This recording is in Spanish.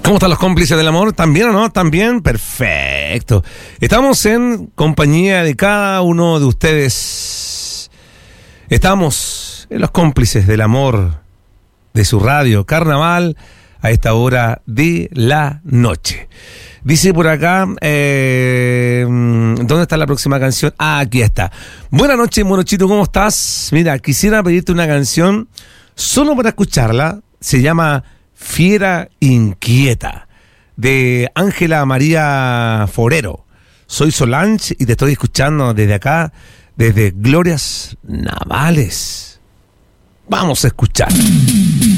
¿Cómo están los cómplices del amor? ¿También o no? ¿También? Perfecto. Estamos en compañía de cada uno de ustedes. Estamos en los cómplices del amor de su radio Carnaval a esta hora de la noche. Dice por acá, ¿dónde está la próxima canción? Ah, aquí está. Buenas noches, Morochito, ¿cómo estás? Mira, quisiera pedirte una canción solo para escucharla. Se llama Fiera Inquieta, de Ángela María Forero. Soy Solange y te estoy escuchando desde acá, desde Glorias Navales. Vamos a escuchar.